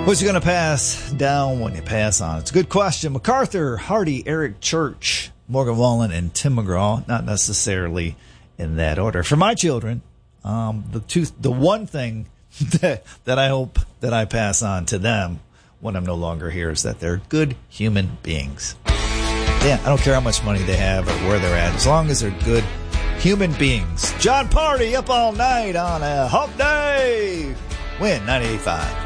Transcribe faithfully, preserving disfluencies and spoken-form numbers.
What's you going to pass down when you pass on? It's a good question. MacArthur, Hardy, Eric Church, Morgan Wallen, and Tim McGraw. Not necessarily in that order. For my children, um, the two, the one thing that, that I hope that I pass on to them when I'm no longer here is that they're good human beings. Yeah, I don't care how much money they have or where they're at, as long as they're good human beings. John Party up all night on a hump day. Win ninety-eight point five.